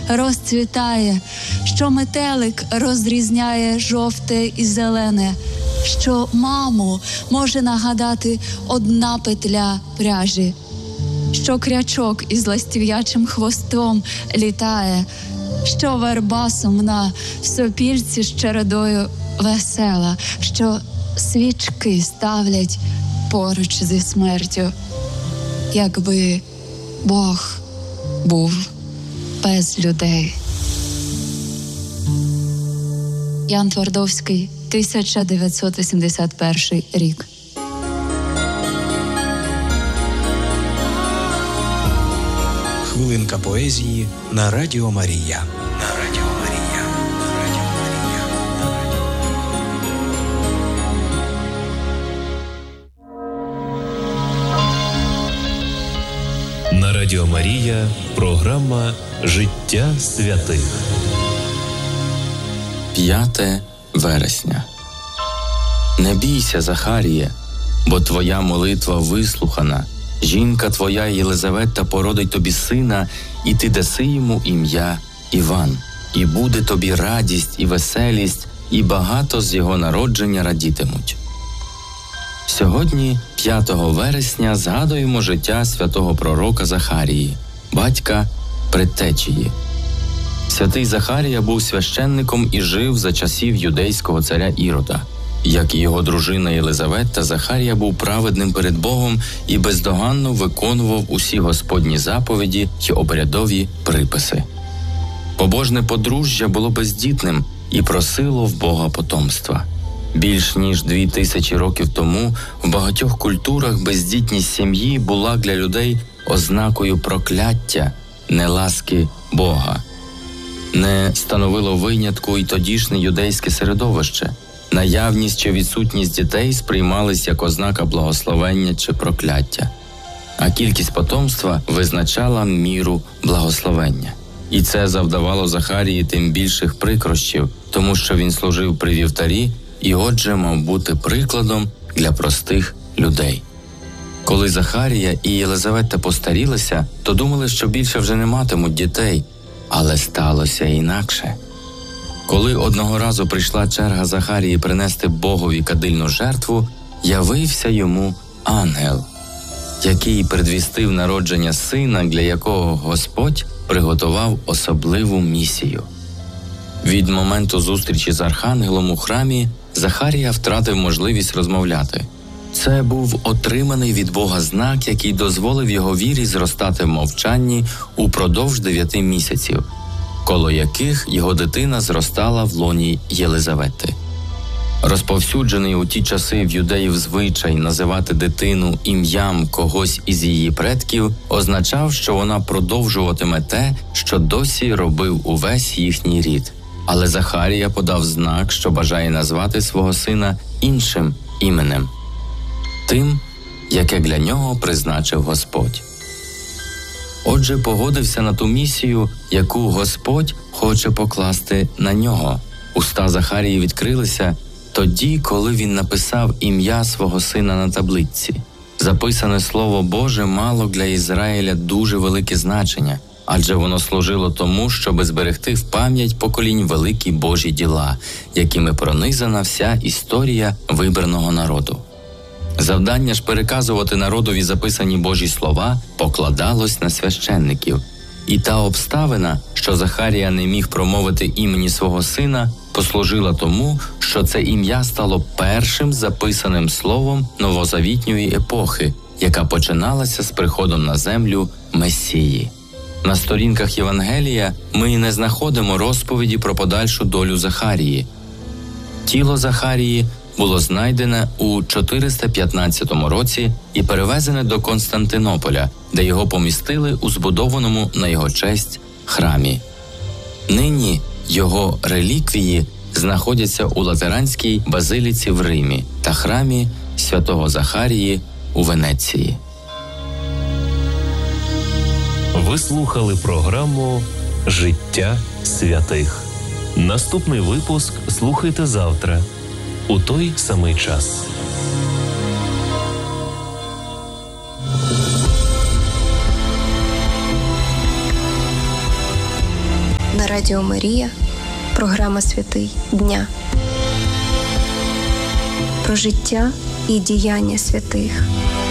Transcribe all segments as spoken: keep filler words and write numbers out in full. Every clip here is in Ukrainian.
розцвітає, що метелик розрізняє жовте і зелене, що маму може нагадати одна петля пряжі, що крячок із ластів'ячим хвостом літає, що верба сумна в сопільці з чередою весела, що свічки ставлять поруч зі смертю. Якби Бог був без людей. Ян Твардовський, тисяча дев'ятсот вісімдесят перший рік. Хвилинка поезії на Радіо Марія. На Радіо Марія. На Радіо Марія. На Радіо Марія програма «Життя святих». п'яте вересня. Не бійся, Захаріє, бо твоя молитва вислухана. Жінка твоя Єлизавета породить тобі сина, і ти даси йому ім'я Іван. І буде тобі радість і веселість, і багато з його народження радітимуть. Сьогодні, п'ятого вересня, згадуємо життя святого пророка Захарії, батька предтечії. Святий Захарія був священником і жив за часів юдейського царя Ірода. Як і його дружина Єлизавета, Захарія був праведним перед Богом і бездоганно виконував усі Господні заповіді й обрядові приписи. Побожне подружжя було бездітним і просило в Бога потомства. Більш ніж дві тисячі років тому в багатьох культурах бездітність сім'ї була для людей ознакою прокляття, неласки Бога. Не становило винятку і тодішнє юдейське середовище. Наявність чи відсутність дітей сприймались як ознака благословення чи прокляття, а кількість потомства визначала міру благословення. І це завдавало Захарії тим більших прикрощів, тому що він служив при вівтарі і отже мав бути прикладом для простих людей. Коли Захарія і Єлизавета постарілися, то думали, що більше вже не матимуть дітей, але сталося інакше. Коли одного разу прийшла черга Захарії принести Богові кадильну жертву, явився йому ангел, який предвістив народження сина, для якого Господь приготував особливу місію. Від моменту зустрічі з архангелом у храмі Захарія втратив можливість розмовляти. Це був отриманий від Бога знак, який дозволив його вірі зростати в мовчанні упродовж дев'яти місяців, коло яких його дитина зростала в лоні Єлизавети. Розповсюджений у ті часи в юдеїв звичай називати дитину ім'ям когось із її предків означав, що вона продовжуватиме те, що досі робив увесь їхній рід. Але Захарія подав знак, що бажає назвати свого сина іншим іменем, тим, яке для нього призначив Господь. Отже, погодився на ту місію, яку Господь хоче покласти на нього. Уста Захарії відкрилися тоді, коли він написав ім'я свого сина на табличці. Записане Слово Боже мало для Ізраїля дуже велике значення, адже воно служило тому, щоби зберегти в пам'ять поколінь великі Божі діла, якими пронизана вся історія вибраного народу. Завдання ж переказувати народові записані Божі слова покладалось на священників. І та обставина, що Захарія не міг промовити імені свого сина, послужила тому, що це ім'я стало першим записаним словом новозавітньої епохи, яка починалася з приходом на землю Месії. На сторінках Євангелія ми не знаходимо розповіді про подальшу долю Захарії. Тіло Захарії було знайдене у чотириста п'ятнадцятому році і перевезене до Константинополя, де його помістили у збудованому на його честь храмі. Нині його реліквії знаходяться у Латеранській базиліці в Римі та храмі святого Захарії у Венеції. Ви слухали програму «Життя святих». Наступний випуск слухайте завтра у той самий час. На Радіо Марія програма «Святий дня». Про життя і діяння святих.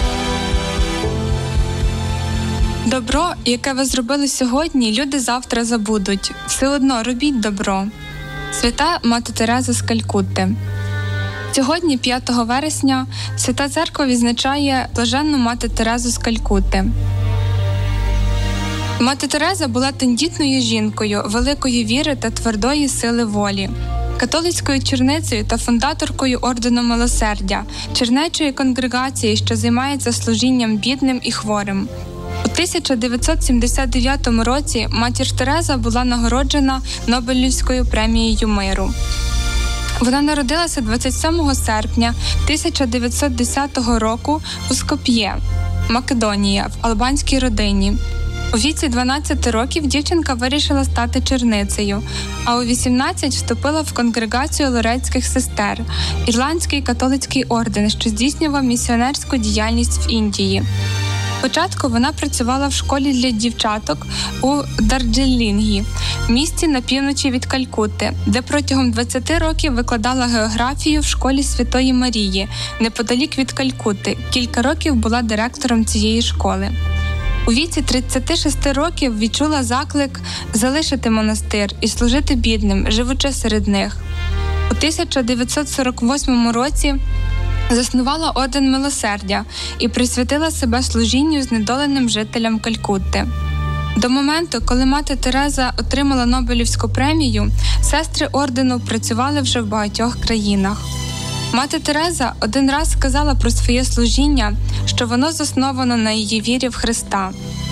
Добро, яке ви зробили сьогодні, люди завтра забудуть. Все одно робіть добро. Свята Мати Тереза з Калькутти. Сьогодні, п'ятого вересня, Свята Церква відзначає блаженну Мати Терезу з Калькутти. Мати Тереза була тендітною жінкою, великої віри та твердої сили волі, католицькою черницею та фундаторкою Ордену Милосердя, чернечої конгрегації, що займається служінням бідним і хворим. У тисяча дев'ятсот сімдесят дев'ятому році матір Тереза була нагороджена Нобелівською премією миру. Вона народилася двадцять сьомого серпня тисяча дев'ятсот десятого року у Скоп'є, Македонія, в албанській родині. У віці дванадцяти років дівчинка вирішила стати черницею, а у вісімнадцять вступила в конгрегацію лоретських сестер, ірландський католицький орден, що здійснював місіонерську діяльність в Індії. Спочатку вона працювала в школі для дівчаток у Дарджилінгі, місті на півночі від Калькутти, де протягом двадцяти років викладала географію в школі Святої Марії, неподалік від Калькутти. Кілька років була директором цієї школи. У віці тридцяти шести років відчула заклик залишити монастир і служити бідним, живучи серед них. У тисяча дев'ятсот сорок восьмому році заснувала Орден Милосердя і присвятила себе служінню знедоленим жителям Калькутти. До моменту, коли мати Тереза отримала Нобелівську премію, сестри ордену працювали вже в багатьох країнах. Мати Тереза один раз сказала про своє служіння, що воно засновано на її вірі в Христа.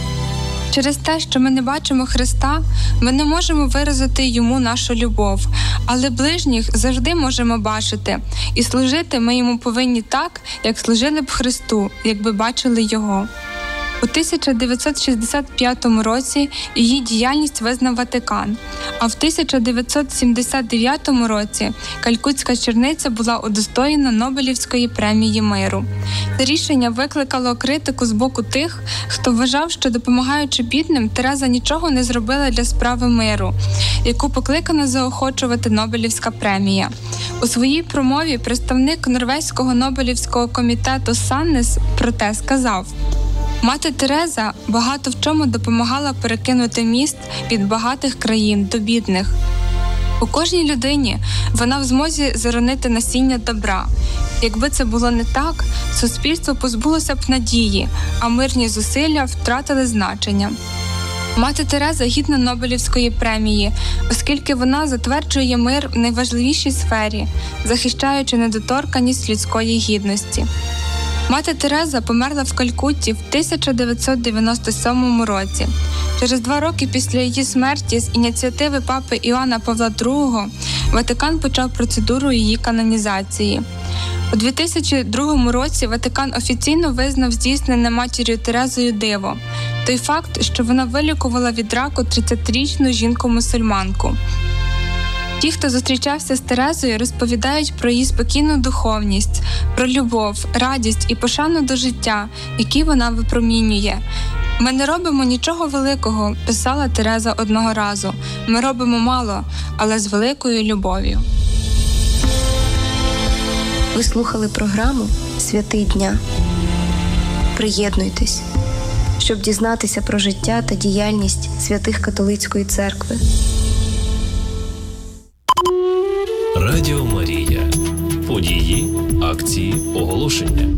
Через те, що ми не бачимо Христа, ми не можемо виразити Йому нашу любов, але ближніх завжди можемо бачити, і служити ми Йому повинні так, як служили б Христу, якби бачили Його. У тисяча дев'ятсот шістдесят п'ятому році її діяльність визнав Ватикан, а в тисяча дев'ятсот сімдесят дев'ятому році калькутська черниця була удостоєна Нобелівської премії миру. Це рішення викликало критику з боку тих, хто вважав, що допомагаючи бідним, Тереза нічого не зробила для справи миру, яку покликана заохочувати Нобелівська премія. У своїй промові представник Норвезького Нобелівського комітету Саннес про те сказав: «Мати Тереза багато в чому допомагала перекинути міст від багатих країн до бідних. У кожній людині вона в змозі заронити насіння добра. Якби це було не так, суспільство позбулося б надії, а мирні зусилля втратили значення». Мати Тереза гідна Нобелівської премії, оскільки вона затверджує мир в найважливішій сфері, захищаючи недоторканність людської гідності. Мати Тереза померла в Калькутті в тисяча дев'ятсот дев'яносто сьомому році. Через два роки після її смерті з ініціативи папи Іоанна Павла другого Ватикан почав процедуру її канонізації. У дві тисячі другому році Ватикан офіційно визнав здійснене матір'ю Терезою диво – той факт, що вона вилікувала від раку тридцятирічну жінку-мусульманку. Ті, хто зустрічався з Терезою, розповідають про її спокійну духовність, про любов, радість і пошану до життя, які вона випромінює. «Ми не робимо нічого великого», – писала Тереза одного разу. «Ми робимо мало, але з великою любов'ю». Ви слухали програму «Святий дня». Приєднуйтесь, щоб дізнатися про життя та діяльність святих католицької церкви. Радіо Марія. Події, акції, оголошення.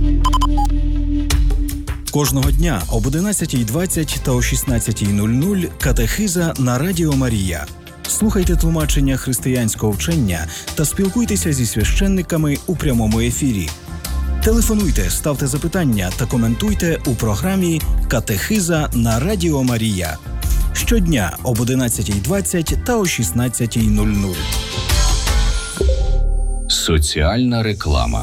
Кожного дня об одинадцятій двадцять та о шістнадцятій нуль нуль катехиза на Радіо Марія. Слухайте тлумачення християнського вчення та спілкуйтеся зі священниками у прямому ефірі. Телефонуйте, ставте запитання та коментуйте у програмі «Катехиза на Радіо Марія». Щодня об одинадцятій двадцять та о шістнадцятій нуль нуль. Соціальна реклама.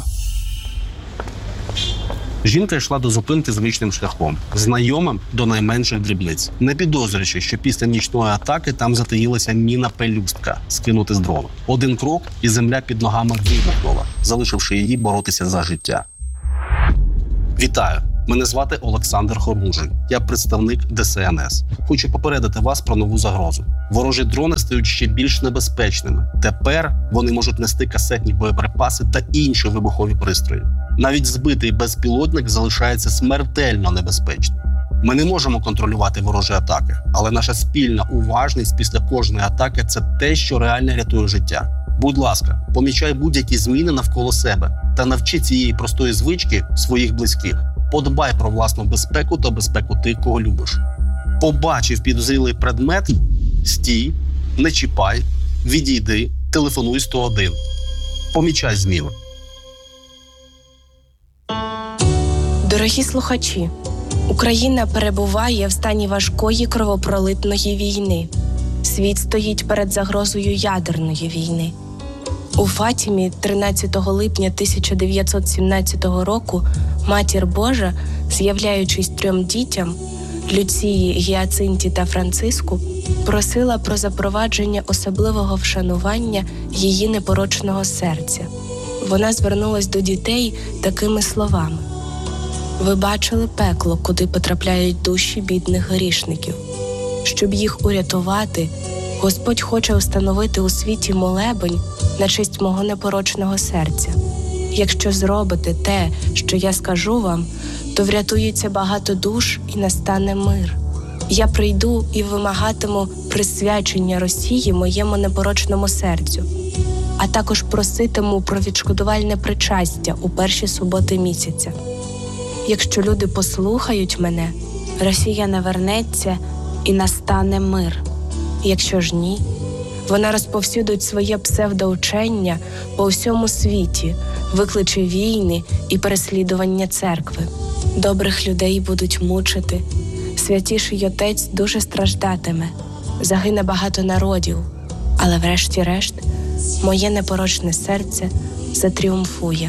Жінка йшла до зупинки звичним шляхом, знайомим до найменших дрібниць, не підозрюючи, що після нічної атаки там затаїлася міна-пелюстка, скинути з дрона. Один крок – і земля під ногами вибухнула, залишивши її боротися за життя. Вітаю! Мене звати Олександр Хоружин. Я представник Де Ес Ен Ес. Хочу попередити вас про нову загрозу. Ворожі дрони стають ще більш небезпечними. Тепер вони можуть нести касетні боєприпаси та інші вибухові пристрої. Навіть збитий безпілотник залишається смертельно небезпечним. Ми не можемо контролювати ворожі атаки, але наша спільна уважність після кожної атаки – це те, що реально рятує життя. Будь ласка, помічай будь-які зміни навколо себе та навчи цієї простої звички своїх близьких. Подбай про власну безпеку та безпеку тих, кого любиш. Побачив підозрілий предмет – стій, не чіпай, відійди, телефонуй сто один. Помічай зміни. Дорогі слухачі, Україна перебуває в стані важкої кровопролитної війни. Світ стоїть перед загрозою ядерної війни. У Фатімі тринадцятого липня тисяча дев'ятсот сімнадцятого року Матір Божа, з'являючись трьом дітям – Люції, Гіацинті та Франциску, просила про запровадження особливого вшанування її непорочного серця. Вона звернулась до дітей такими словами: «Ви бачили пекло, куди потрапляють душі бідних грішників. Щоб їх урятувати, Господь хоче встановити у світі молебень на честь мого непорочного серця. Якщо зробите те, що я скажу вам, то врятується багато душ і настане мир. Я прийду і вимагатиму присвячення Росії моєму непорочному серцю, а також проситиму про відшкодувальне причастя у перші суботи місяця. Якщо люди послухають мене, Росія навернеться і настане мир. Якщо ж ні, вона розповсюдить своє псевдоучення по всьому світі, викличе війни і переслідування церкви. Добрих людей будуть мучити, святіший отець дуже страждатиме, загине багато народів, але врешті-решт моє непорочне серце затріумфує».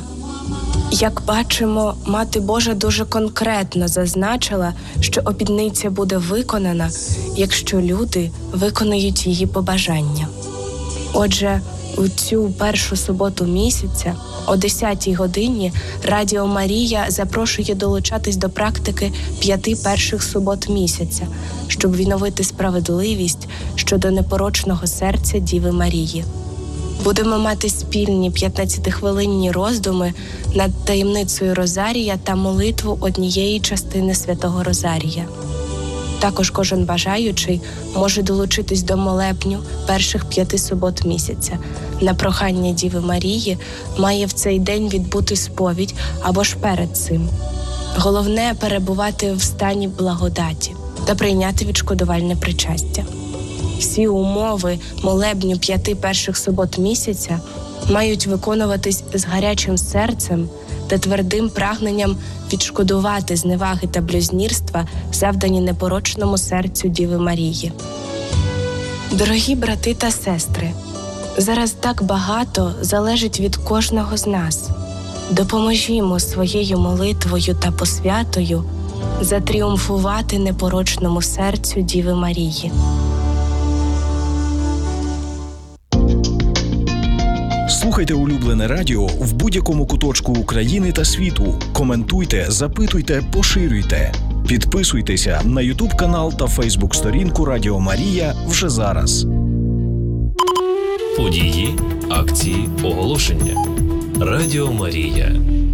Як бачимо, Мати Божа дуже конкретно зазначила, що обітниця буде виконана, якщо люди виконають її побажання. Отже, у цю першу суботу місяця о десятій годині Радіо Марія запрошує долучатись до практики п'яти перших субот місяця, щоб відновити справедливість щодо непорочного серця Діви Марії. Будемо мати спільні п'ятнадцятихвилинні роздуми над таємницею Розарія та молитву однієї частини Святого Розарія. Також кожен бажаючий може долучитись до молебню перших п'яти субот місяця. На прохання Діви Марії має в цей день відбути сповідь або ж перед цим. Головне – перебувати в стані благодаті та прийняти відшкодувальне причастя. Всі умови молебню п'яти перших субот місяця мають виконуватись з гарячим серцем та твердим прагненням відшкодувати зневаги та блюзнірства, завдані непорочному серцю Діви Марії. Дорогі брати та сестри, зараз так багато залежить від кожного з нас. Допоможімо своєю молитвою та посвятою затріумфувати непорочному серцю Діви Марії. Слухайте улюблене радіо в будь-якому куточку України та світу. Коментуйте, запитуйте, поширюйте. Підписуйтеся на ютуб-канал та фейсбук-сторінку Радіо Марія вже зараз. Події, акції, оголошення. Радіо Марія.